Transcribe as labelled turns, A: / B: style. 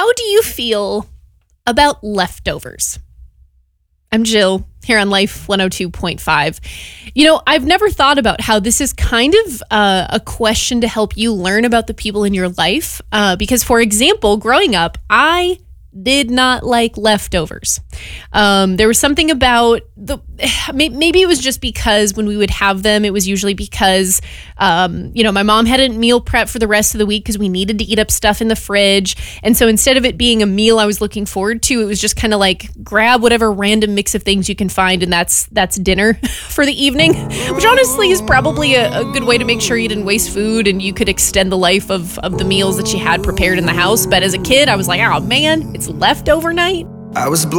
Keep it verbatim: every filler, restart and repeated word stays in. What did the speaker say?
A: How do you feel about leftovers? I'm Jill, here on Life one oh two point five. You know, I've never thought about how this is kind of uh, a question to help you learn about the people in your life. Uh, because, for example, growing up, I did not like leftovers. Um, there was something about the, maybe it was just because when we would have them, it was usually because, um, you know, my mom hadn't meal prep for the rest of the week because we needed to eat up stuff in the fridge. And so instead of it being a meal I was looking forward to, it was just kind of like grab whatever random mix of things you can find. And that's, that's dinner for the evening, which honestly is probably a, a good way to make sure you didn't waste food and you could extend the life of, of the meals that you had prepared in the house. But as a kid, I was like, oh man, it's leftover night.
B: I was